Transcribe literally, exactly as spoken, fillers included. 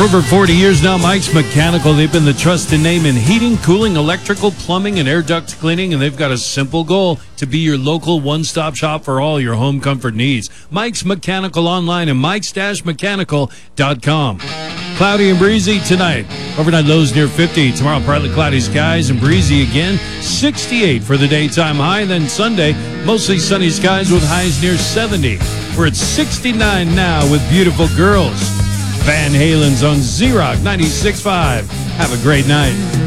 over forty years now, Mike's Mechanical. They've been the trusted name in heating, cooling, electrical, plumbing, and air duct cleaning, and they've got a simple goal to be your local one-stop shop for all your home comfort needs. Mike's Mechanical online at mikes mechanical dot com. Cloudy and breezy tonight. Overnight lows near fifty. Tomorrow, partly cloudy skies and breezy again. sixty-eight for the daytime high. Then Sunday, mostly sunny skies with highs near seventy. We're at sixty-nine now with Beautiful Girls. Van Halen's on Z-Rock ninety-six point five. Have a great night.